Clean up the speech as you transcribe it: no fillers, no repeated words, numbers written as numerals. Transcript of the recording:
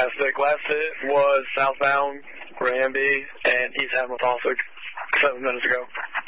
fantastic. Last hit was southbound, Granby, and East Hamilton also 7 minutes ago.